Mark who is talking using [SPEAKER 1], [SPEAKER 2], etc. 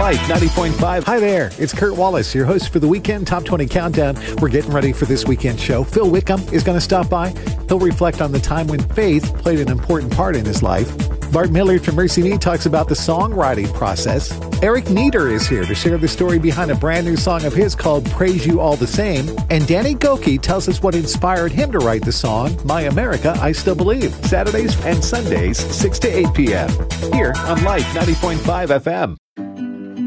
[SPEAKER 1] Life 90.5. Hi there, it's Kurt Wallace, your host for the Weekend Top 20 Countdown. We're getting ready for this weekend show. Phil Wickham is going to stop by. He'll reflect on the time when faith played an important part in his life. Bart Millard from Mercy Me talks about the songwriting process. Eric Nieder is here to share the story behind a brand new song of his called Praise You All the Same. And Danny Gokey tells us what inspired him to write the song, My America, I Still Believe. Saturdays and Sundays, 6 to 8 p.m. here on Life 90.5 FM.